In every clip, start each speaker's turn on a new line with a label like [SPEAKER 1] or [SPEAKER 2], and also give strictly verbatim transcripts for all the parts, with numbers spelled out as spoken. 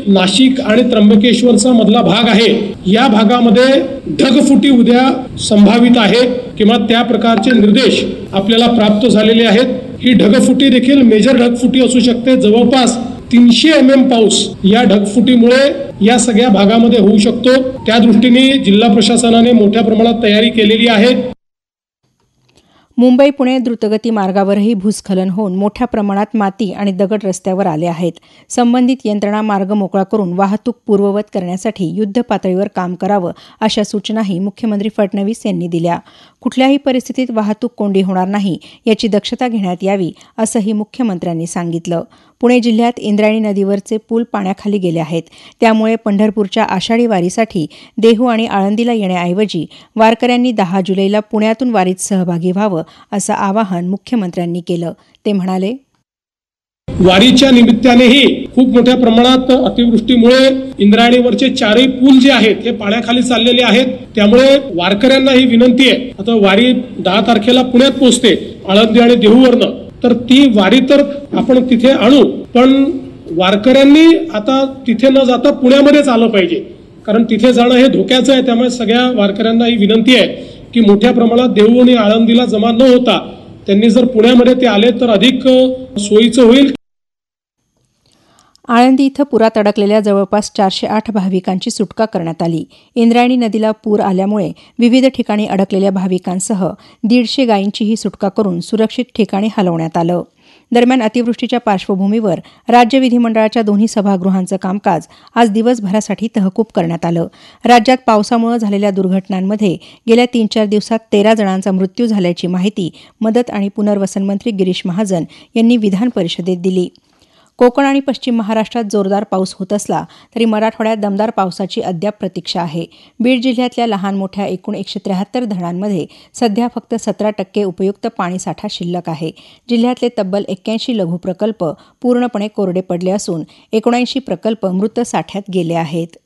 [SPEAKER 1] नाशिक आणि त्र्यंबकेश्वरचा मधला भाग आहे, या भागामध्ये ढगफुटी उद्या संभावित आहे किंवा त्या प्रकारचे निर्देश आपल्याला प्राप्त झालेले आहेत। ही ढगफुटी देखील मेजर ढगफुटी असू शकते। जवळपास तीनशे एम एम पाऊस या ढगफुटीमुळे या सगळ्या भागामध्ये होऊ शकतो। त्या दृष्टीने जिल्हा प्रशासनाने मोठ्या प्रमाणात तयारी केलेली आहे।
[SPEAKER 2] मुंबई पुणे द्रुतगती मार्गावरही भूस्खलन होऊन मोठ्या प्रमाणात माती आणि दगड रस्त्यावर आले आहेत। संबंधित यंत्रणा मार्ग मोकळा करून वाहतूक पूर्ववत करण्यासाठी युद्ध पातळीवर काम करावं अशा सूचनाही मुख्यमंत्री फडणवीस यांनी दिल्या। कुठल्याही परिस्थितीत वाहतूक कोंडी होणार नाही याची दक्षता घेण्यात यावी असंही मुख्यमंत्र्यांनी सांगितलं। पुणे जिल्ह्यात इंद्रायणी नदीवरचे पूल पाण्याखाली गेले आहेत, त्यामुळे पंढरपूरच्या आषाढी वारीसाठी देहू आणि आळंदीला येण्याऐवजी वारकऱ्यांनी दहा जुलैला पुण्यातून वारीत सहभागी व्हावं असं आवाहन मुख्यमंत्र्यांनी केलं। ते म्हणाले,
[SPEAKER 1] वारीच्या निमित्तानेही खूप मोठ्या प्रमाणात अतिवृष्टीमुळे इंद्रायणीवरचे चारही पूल जे आहेत हे पाण्याखाली चाललेले आहेत, त्यामुळे वारकऱ्यांना ही विनंती आहे। आता वारी दहा तारखेला पुण्यात पोहोचते आळंदी आणि देहूवरनं, तर ती वारी तर आपण तिथे आणू, पण वारकऱ्यांनी आता तिथे न जाता पुण्यामध्येच आलं पाहिजे, कारण तिथे जाणं हे धोक्याचं आहे। त्यामुळे सगळ्या वारकऱ्यांना ही विनंती आहे की मोठ्या प्रमाणात देहू आणि आळंदीला जमा न होता त्यांनी जर पुण्यामध्ये ते आले तर अधिक सोयीचं होईल।
[SPEAKER 2] आळंदी इथं पुरात अडकलेल्या जवळपास चारशे आठ भाविकांची सुटका करण्यात आली। इंद्रायणी नदीला पूर आल्यामुळे विविध ठिकाणी अडकलेल्या भाविकांसह दीडशे गायींचीही सुटका करून सुरक्षित ठिकाणी हलवण्यात आलं। दरम्यान अतिवृष्टीच्या पार्श्वभूमीवर राज्य विधिमंडळाच्या दोन्ही सभागृहांचं कामकाज आज दिवसभरासाठी तहकूब करण्यात आलं। राज्यात पावसामुळे झालेल्या दुर्घटनांमध्ये गेल्या तीन चार दिवसात तेरा जणांचा मृत्यू झाल्याची माहिती मदत आणि पुनर्वसन मंत्री गिरीश महाजन यांनी विधान परिषदेत दिली। कोकण आणि पश्चिम महाराष्ट्रात जोरदार पाऊस होत असला तरी मराठवाड्यात दमदार पावसाची अद्याप प्रतीक्षा आहे। बीड जिल्ह्यातल्या लहान मोठ्या एकूण एकशे त्र्याहत्तर धरणांमध्ये सध्या फक्त सतरा टक्के उपयुक्त पाणीसाठा शिल्लक आहे। जिल्ह्यातले तब्बल एक्क्याऐंशी लघु प्रकल्प पूर्णपणे कोरडे पडले असून एकोणऐंशी प्रकल्प मृत साठ्यात गेले आहेत।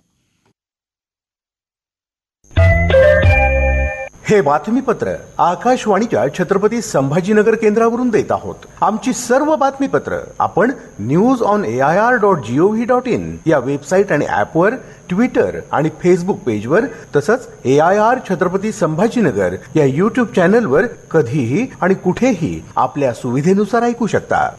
[SPEAKER 3] हे बातमीपत्र आकाशवाणीच्या छत्रपती संभाजीनगर केंद्रावरून देत आहोत। आमची सर्व बातमीपत्र आपण news on A I R dot G O V dot in या वेबसाईट आणि ॲपवर, ट्विटर आणि फेसबुक पेजवर, तसंच ए आय आर छत्रपती संभाजीनगर या यूट्यूब चॅनलवर कधीही आणि कुठेही आपल्या सुविधेनुसार ऐकू शकता।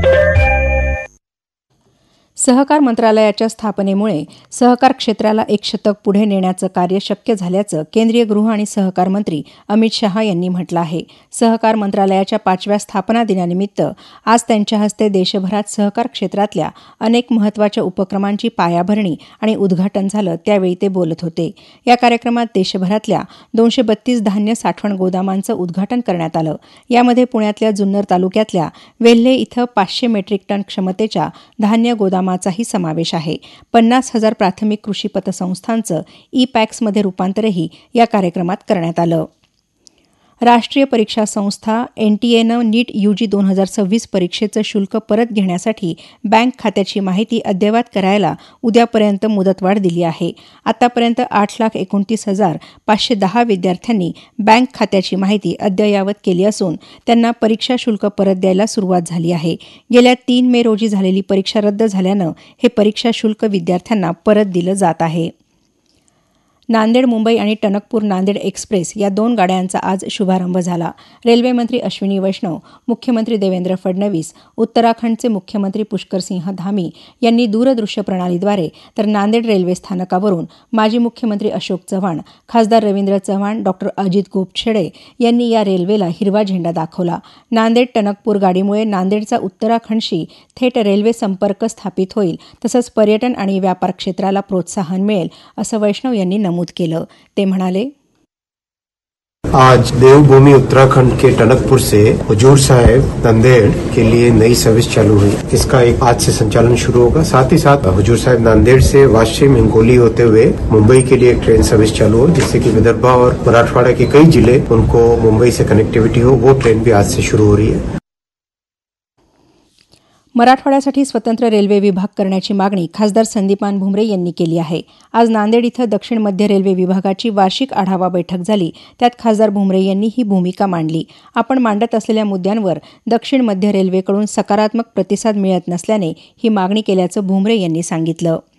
[SPEAKER 2] सहकार मंत्रालयाच्या स्थापनेमुळे सहकार क्षेत्राला एक शतक पुढे नेण्याचं कार्य शक्य झाल्याचं केंद्रीय गृह आणि सहकार मंत्री अमित शहा यांनी म्हटलं आहे। सहकार मंत्रालयाच्या पाचव्या स्थापना दिनानिमित्त आज त्यांच्या हस्ते देशभरात सहकार क्षेत्रातल्या अनेक महत्त्वाच्या उपक्रमांची पायाभरणी आणि उद्घाटन झालं, त्यावेळी ते बोलत होते। या कार्यक्रमात देशभरातल्या दोनशे बत्तीस धान्य साठवण गोदामांचं उद्घाटन करण्यात आलं। यामध्ये पुण्यातल्या जुन्नर तालुक्यातल्या वेल्हे इथं पाचशे मेट्रिक टन क्षमतेच्या धान्य गोदाम चाही समावेश आहे। पन्नास हजार प्राथमिक कृषी पतसंस्थांचं ई पॅक्समध्ये रूपांतरही या कार्यक्रमात करण्यात आलं। राष्ट्रीय परीक्षा संस्था एनटीएनं नीट यूजी दोन हजार सव्वीस परीक्षेचं शुल्क परत घेण्यासाठी बँक खात्याची माहिती अद्ययावत करायला उद्यापर्यंत मुदतवाढ दिली आहे। आतापर्यंत आठ लाख एकोणतीस हजार पाचशे दहा विद्यार्थ्यांनी बँक खात्याची माहिती अद्ययावत केली असून त्यांना परीक्षा शुल्क परत द्यायला सुरुवात झाली आहे। गेल्या तीन मे रोजी झालेली परीक्षा रद्द झाल्यानं हे परीक्षा शुल्क विद्यार्थ्यांना परत दिलं जात आहे। नांदेड मुंबई आणि टणकपूर नांदेड एक्सप्रेस या दोन गाड्यांचा आज शुभारंभ झाला। रेल्वे मंत्री अश्विनी वैष्णव, मुख्यमंत्री देवेंद्र फडणवीस, उत्तराखंडचे मुख्यमंत्री पुष्करसिंह धामी यांनी दूरदृश्य प्रणालीद्वारे, तर नांदेड रेल्वे स्थानकावरून माजी मुख्यमंत्री अशोक चव्हाण, खासदार रवींद्र चव्हाण, डॉक्टर अजित गोपछेडे यांनी या रेल्वेला हिरवा झेंडा दाखवला। नांदेड टणकपूर गाडीमुळे नांदेडचा उत्तराखंडशी थेट रेल्वे संपर्क स्थापित होईल, तसंच पर्यटन आणि व्यापार क्षेत्राला प्रोत्साहन मिळेल असं वैष्णव यांनी नमूद केलं। ते म्हणाले,
[SPEAKER 4] आज देवभूमि उत्तराखंड के टनकपुर से हुजूर साहिब नांदेड़ के लिए नई सर्विस चालू हुई। इसका एक आज से संचालन शुरू होगा। साथ ही साथ हुजूर साहिब नांदेड़ से वाशिम हिंगोली होते हुए मुंबई के लिए एक ट्रेन सर्विस चालू हो, जिससे कि विदर्भा और मराठवाड़ा के कई जिले उनको मुंबई से कनेक्टिविटी हो। वो ट्रेन भी आज से शुरू हो रही है।
[SPEAKER 2] मराठवाड्यासाठी स्वतंत्र रेल्वे विभाग करण्याची मागणी खासदार संदीपान भुमरे यांनी केली आहे। आज नांदेड इथं दक्षिण मध्य रेल्वे विभागाची वार्षिक आढावा बैठक झाली, त्यात खासदार भुमरे यांनी ही भूमिका मांडली। आपण मांडत असलेल्या मुद्द्यांवर दक्षिण मध्य रेल्वेकडून सकारात्मक प्रतिसाद मिळत नसल्याने ही मागणी केल्याचं भुमरे यांनी सांगितलं।